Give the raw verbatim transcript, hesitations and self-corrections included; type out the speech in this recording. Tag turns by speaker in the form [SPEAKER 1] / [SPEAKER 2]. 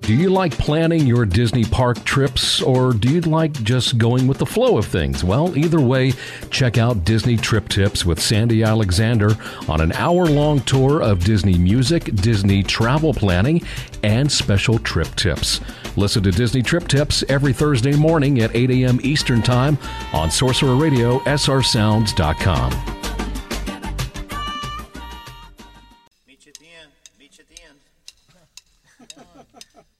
[SPEAKER 1] Do you like planning your Disney park trips, or do you like just going with the flow of things? Well, either way, check out Disney Trip Tips with Sandy Alexander on an hour-long tour of Disney music, Disney travel planning, and special trip tips. Listen to Disney Trip Tips every Thursday morning at eight a.m. Eastern Time on Sorcerer Radio, S R sounds dot com.
[SPEAKER 2] Meet you at the end. Meet you at the end.